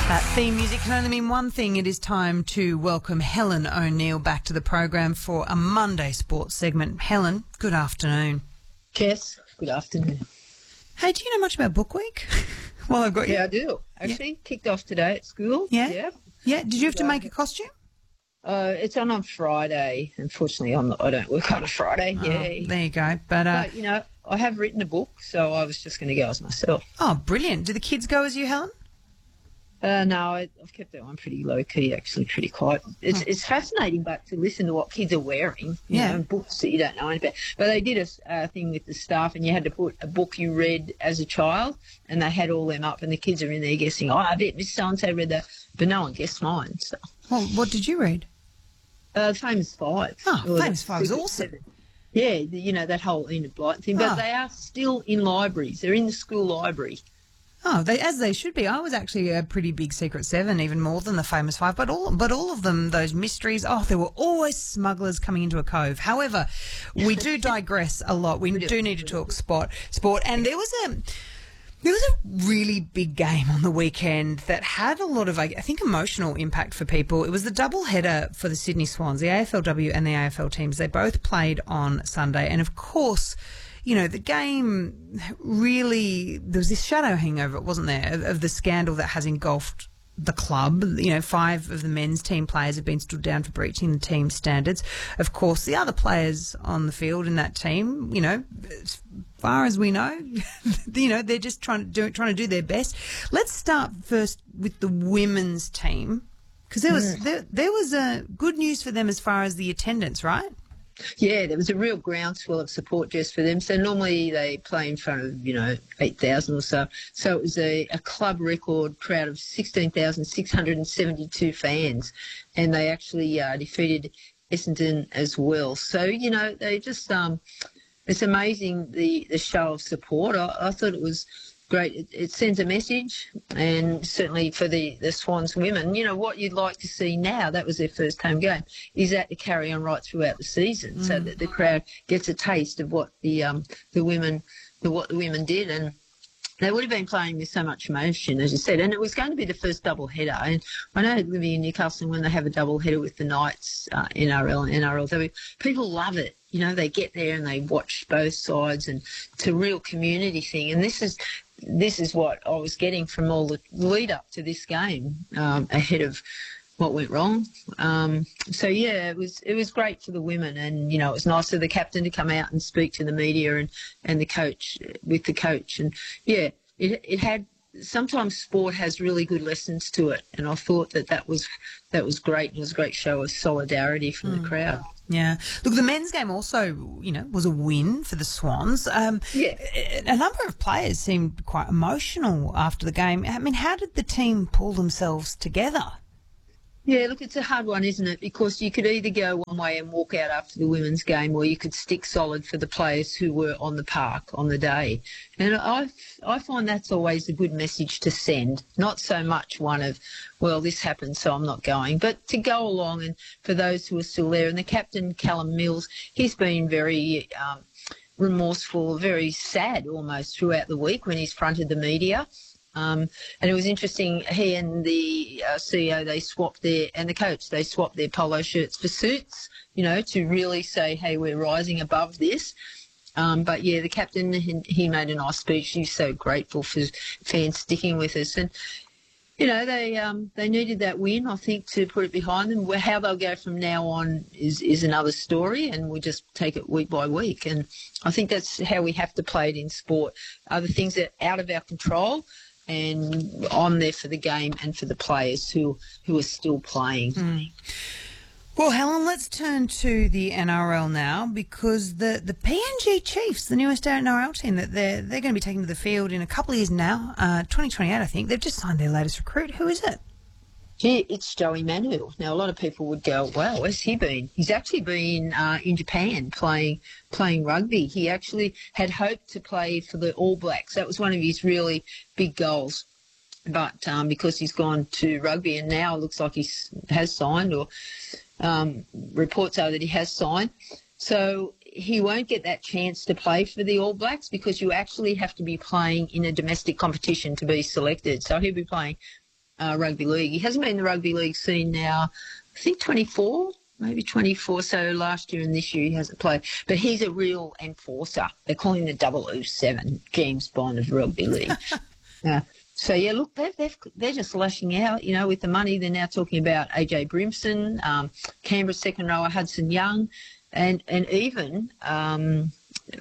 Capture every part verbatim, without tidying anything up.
That theme music can only mean one thing. It is time to welcome Helen O'Neill back to the program for a Monday sports segment. Helen, good afternoon. Jess, good afternoon. Hey, do you know much about Book Week? Well, I've got you. Yeah, I do. Actually, yeah. kicked off today at school. Yeah? Yeah. Yeah. Did you have to make a costume? Uh, it's on on Friday. Unfortunately, I'm not, I don't work on a Friday. Oh, yeah. there you go. But, uh, But, you know, I have written a book, so I was just going to go as myself. oh, brilliant. Do the kids go as you, Helen? Uh, no, I, I've kept that one pretty low key, actually, pretty quiet. It's it's fascinating, but to listen to what kids are wearing, you Yeah. know, and books that you don't know anything about. But they did a s- uh, thing with the staff, and you had to put a book you read as a child, and they had all them up, and the kids are in there guessing, oh, I bet Miss So-and-so read that, but no one guessed mine. So, Well, what did you read? uh, Famous Five. Oh, Or Famous Five is Secret awesome. Seven. Yeah, the, you know, that whole Enid Blyton thing. But Ah. they are still in libraries. They're in the school library. Oh, they, as they should be. I was actually a pretty big Secret Seven, even more than the Famous Five. But all, but all of them, those mysteries. Oh, there were always smugglers coming into a cove. However, we do digress a lot. We do need to talk sport. Sport, and there was a. There was a really big game on the weekend that had a lot of, I think, emotional impact for people. It was the double header for the Sydney Swans, the A F L W and the A F L teams. They both played on Sunday. And, of course, you know, the game really, there was this shadow hangover, wasn't there, of, of the scandal that has engulfed the club. You know, five of the men's team players have been stood down for breaching the team standards. Of course, the other players on the field in that team, you know, as far as we know, you know, they're just trying to do trying to do their best. Let's start first with the women's team, because there was there, there was a good news for them as far as the attendance, right? Yeah, there was a real groundswell of support just for them. So normally they play in front of, you know, eight thousand or so. So it was a, a club record crowd of sixteen thousand six hundred seventy-two fans, and they actually uh, defeated Essendon as well. So, you know, they just, um, it's amazing the, the show of support. I, I thought it was great. It, it sends a message, and certainly for the, the Swans women, you know, what you'd like to see now, that was their first home game, is that to carry on right throughout the season mm. so that the crowd gets a taste of what the um, the women the, what the women did. And they would have been playing with so much emotion, as you said, and it was going to be the first double header. And I know living in Newcastle, when they have a double header with the Knights, uh, N R L and N R L W, people love it. You know, they get there and they watch both sides, and it's a real community thing. And this is this is what I was getting from all the lead up to this game, um, ahead of what went wrong. Um, so yeah, it was it was great for the women, and you know, it was nice for the captain to come out and speak to the media and, and the coach with the coach, and yeah, it it had. Sometimes sport has really good lessons to it, and I thought that that was that was great. It was a great show of solidarity from mm. the crowd. Yeah. Look, the men's game also, you know, was a win for the Swans. Um, yeah. A number of players seemed quite emotional after the game. I mean, how did the team pull themselves together? Yeah, look, it's a hard one, isn't it? Because you could either go one way and walk out after the women's game, or you could stick solid for the players who were on the park on the day. And I, I find that's always a good message to send, not so much one of, well, this happened, so I'm not going, but to go along and for those who are still there. And the captain, Callum Mills, he's been very um, remorseful, very sad almost throughout the week when he's fronted the media. Um, and it was interesting, he and the uh, C E O, they swapped their, and the coach, they swapped their polo shirts for suits, you know, to really say, hey, we're rising above this. Um, but, yeah, the captain, he, he made a nice speech. He's so grateful for fans sticking with us. And, you know, they um, they needed that win, I think, to put it behind them. How they'll go from now on is, is another story, and we just take it week by week. And I think that's how we have to play it in sport. Other things that are out of our control, and I'm there for the game and for the players who who are still playing. Mm. Well, Helen, let's turn to the N R L now, because the, the P N G Chiefs, the newest N R L team, that they're they're going to be taking to the field in a couple of years now, uh, twenty twenty-eight, I think. They've just signed their latest recruit. Who is it? Yeah, it's Joey Manuel. Now, a lot of people would go, wow, where's he been? He's actually been uh, in Japan playing playing rugby. He actually had hoped to play for the All Blacks. That was one of his really big goals. But um, because he's gone to rugby, and now it looks like he has signed, or um, reports are that he has signed. So he won't get that chance to play for the All Blacks, because you actually have to be playing in a domestic competition to be selected. So he'll be playing uh, rugby league. He hasn't been in the rugby league scene now, I think twenty-four, maybe twenty-four. So last year and this year he hasn't played. But he's a real enforcer. They call him the double oh seven, James Bond of rugby league. uh, so, yeah, look, they've, they've, they're just lashing out, you know, with the money. They're now talking about A J Brimson, um, Canberra second rower Hudson Young, and, and even um,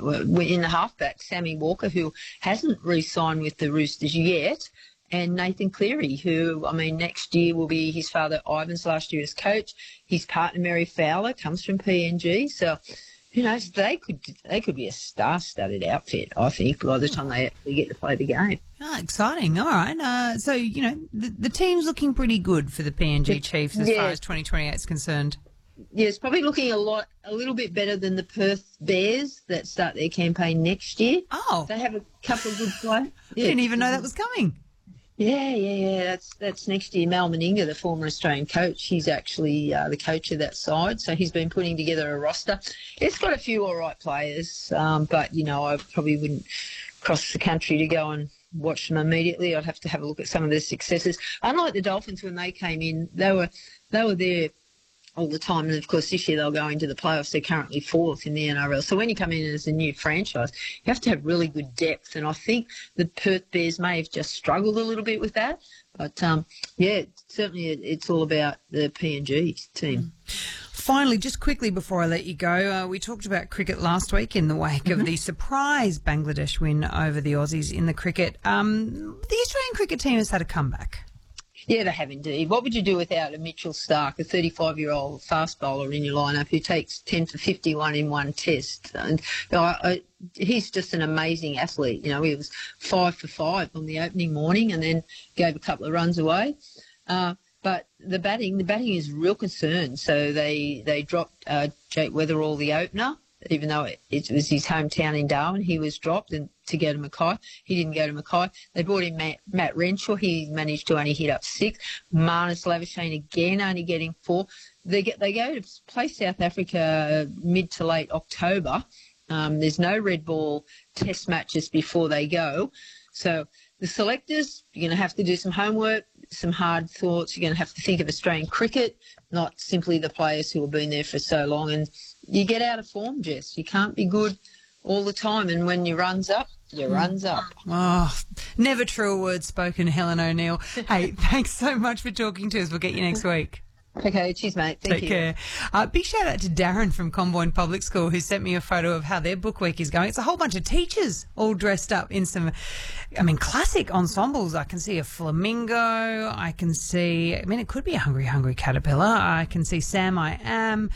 in the halfback, Sammy Walker, who hasn't re-signed with the Roosters yet, and Nathan Cleary, who, I mean, next year will be his father Ivan's last year as coach. His partner, Mary Fowler, comes from P N G. So, you know, they could they could be a star-studded outfit, I think, by the time they actually get to play the game. Oh, exciting. All right. Uh, so, you know, the, the team's looking pretty good for the P N G Chiefs as yeah. far as twenty twenty-eight is concerned. Yeah, it's probably looking a lot, a little bit better than the Perth Bears that start their campaign next year. Oh. They have a couple of good players. Yeah. I didn't even know that was coming. Yeah, yeah, yeah. That's that's next year. Mal Meninga, the former Australian coach, he's actually uh, the coach of that side. So he's been putting together a roster. It's got a few all right players, um, but, you know, I probably wouldn't cross the country to go and watch them immediately. I'd have to have a look at some of their successes. Unlike the Dolphins, when they came in, they were they were there all the time. And, of course, this year they'll go into the playoffs. They're currently fourth in the N R L. So when you come in as a new franchise, you have to have really good depth. And I think the Perth Bears may have just struggled a little bit with that. But, um, yeah, certainly it's all about the P N G team. Finally, just quickly before I let you go, uh, we talked about cricket last week in the wake mm-hmm. of the surprise Bangladesh win over the Aussies in the cricket. Um, the Australian cricket team has had a comeback. Yeah, they have indeed. What would you do without a Mitchell Starc, a thirty-five-year-old fast bowler in your lineup who takes ten for fifty-one in one test? And I, I, he's just an amazing athlete. You know, he was five for five on the opening morning and then gave a couple of runs away. Uh, but the batting, the batting is a real concern. So they they dropped uh, Jake Weatherall, the opener. Even though it, it was his hometown in Darwin, he was dropped and to go to Mackay. He didn't go to Mackay. They brought in Matt, Matt Renshaw. He managed to only hit up six. Marnus Labuschagne again only getting four. They get they go to play South Africa mid to late October. Um, there's no red ball test matches before they go. So the selectors, you're going to have to do some homework, some hard thoughts. You're going to have to think of Australian cricket, not simply the players who have been there for so long. And you get out of form, Jess. You can't be good all the time. And when your run's up, your run's up. Oh, never truer words spoken, Helen O'Neill. Hey, thanks so much for talking to us. We'll get you next week. Okay, cheers, mate. Thank Take you. care. Uh, big shout out to Darren from Comboyne Public School who sent me a photo of how their book week is going. It's a whole bunch of teachers all dressed up in some, I mean, classic ensembles. I can see a flamingo. I can see, I mean, it could be a Hungry Hungry Caterpillar. I can see Sam I Am.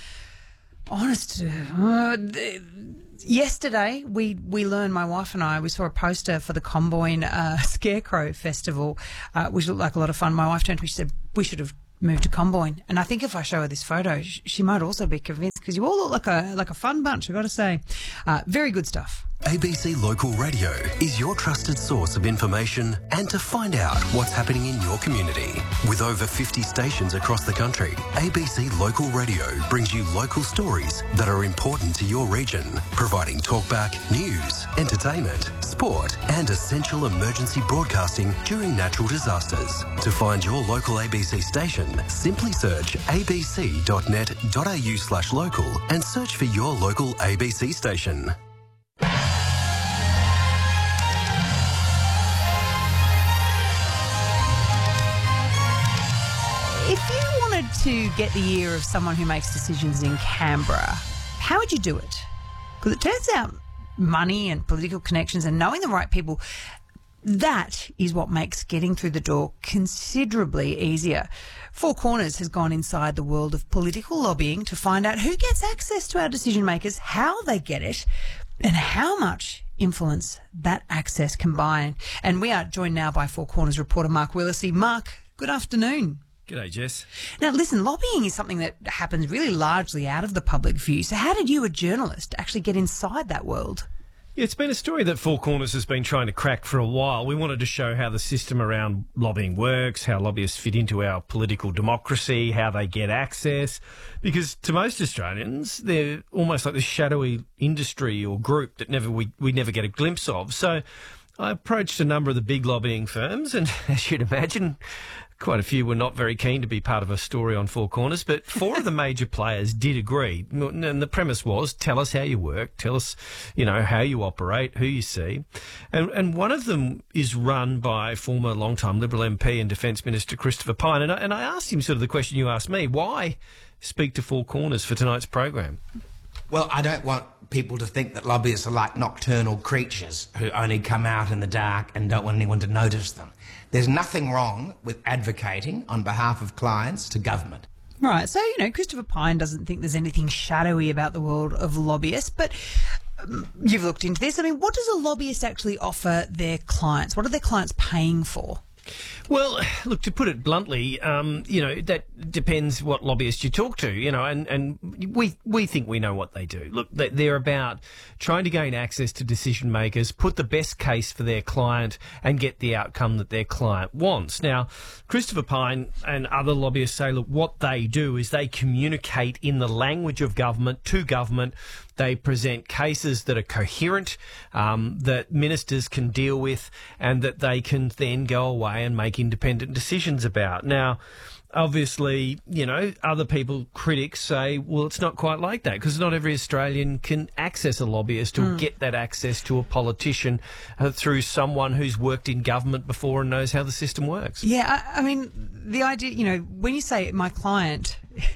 Honest, uh, the, yesterday we, we learned, my wife and I, we saw a poster for the Comboyne uh, Scarecrow Festival, uh, which looked like a lot of fun. My wife turned to me, she said, we should have moved to Comboyne. And I think if I show her this photo, sh- she might also be convinced because you all look like a like a fun bunch, I've got to say. Uh, very good stuff. A B C Local Radio is your trusted source of information and to find out what's happening in your community. With over fifty stations across the country, A B C Local Radio brings you local stories that are important to your region, providing talkback, news, entertainment, sport and essential emergency broadcasting during natural disasters. To find your local A B C station, simply search abc dot net dot a u slash local and search for your local A B C station. If you wanted to get the ear of someone who makes decisions in Canberra, how would you do it? Because it turns out money and political connections and knowing the right people, that is what makes getting through the door considerably easier. Four Corners has gone inside the world of political lobbying to find out who gets access to our decision makers, how they get it, and how much influence that access can buy. And we are joined now by Four Corners reporter Mark Willacy. Mark, good afternoon. G'day, Jess. Now, listen, lobbying is something that happens really largely out of the public view. So how did you, a journalist, actually get inside that world? Yeah, it's been a story that Four Corners has been trying to crack for a while. We wanted to show how the system around lobbying works, how lobbyists fit into our political democracy, how they get access. Because to most Australians, they're almost like this shadowy industry or group that never we, we never get a glimpse of. So I approached a number of the big lobbying firms and, as you'd imagine, quite a few were not very keen to be part of a story on Four Corners, but four of the major players did agree. And the premise was, tell us how you work, tell us, you know, how you operate, who you see. And, and one of them is run by former long-time Liberal M P and Defence Minister Christopher Pyne. And I, and I asked him sort of the question you asked me, why speak to Four Corners for tonight's program? Well, I don't want people to think that lobbyists are like nocturnal creatures who only come out in the dark and don't want anyone to notice them. There's nothing wrong with advocating on behalf of clients to government. Right, so, you know, Christopher Pyne doesn't think there's anything shadowy about the world of lobbyists, but um, you've looked into this. I mean, what does a lobbyist actually offer their clients? What are their clients paying for? Well, look, to put it bluntly, um, you know, that depends what lobbyist you talk to, you know, and, and we we think we know what they do. Look, they're about trying to gain access to decision makers, put the best case for their client and get the outcome that their client wants. Now, Christopher Pyne and other lobbyists say, look, what they do is they communicate in the language of government to government. They present cases that are coherent, um, that ministers can deal with, and that they can then go away and make independent decisions about. Now, obviously, you know, other people, critics, say, well, it's not quite like that, because not every Australian can access a lobbyist or mm. get that access to a politician uh, through someone who's worked in government before and knows how the system works. Yeah, I, I mean, the idea, you know, when you say my client,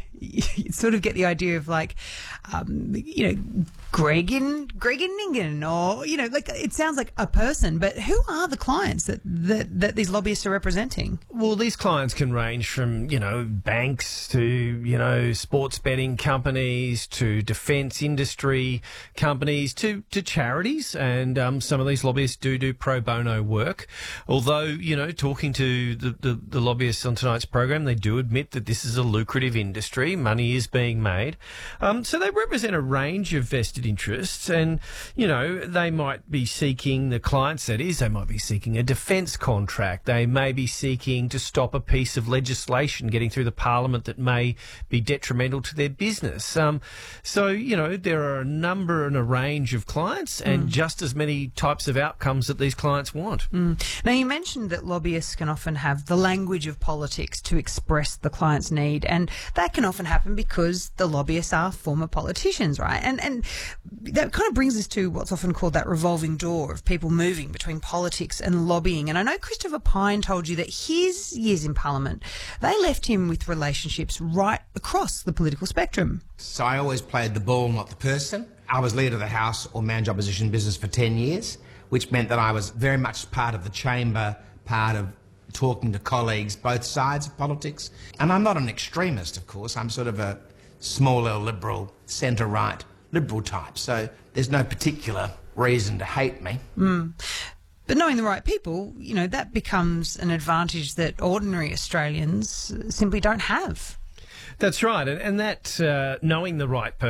you sort of get the idea of like, um, you know, Greg in Greg in Ningen, or, you know, like it sounds like a person, but who are the clients that, that, that these lobbyists are representing? Well, these clients can range from, you know, banks to, you know, sports betting companies to defence industry companies to, to charities. And um, some of these lobbyists do do pro bono work. Although, you know, talking to the, the, the lobbyists on tonight's program, they do admit that this is a lucrative industry. Money is being made. Um, so they represent a range of vested interests, and, you know, they might be seeking, the clients that is, they might be seeking a defence contract. They may be seeking to stop a piece of legislation getting through the parliament that may be detrimental to their business. Um, so, you know, there are a number and a range of clients and mm. just as many types of outcomes that these clients want. Mm. Now, you mentioned that lobbyists can often have the language of politics to express the client's need, and that can often happen because the lobbyists are former politicians, right? And and that kind of brings us to what's often called that revolving door of people moving between politics and lobbying. And I know Christopher Pyne told you that his years in Parliament, they left him with relationships right across the political spectrum. So I always played the ball, not the person. I was leader of the House or managed opposition business for ten years, which meant that I was very much part of the chamber, part of talking to colleagues, both sides of politics. And I'm not an extremist, of course. I'm sort of a small L liberal, centre-right liberal type. So there's no particular reason to hate me. Mm. But knowing the right people, you know, that becomes an advantage that ordinary Australians simply don't have. That's right. And, and that uh, knowing the right person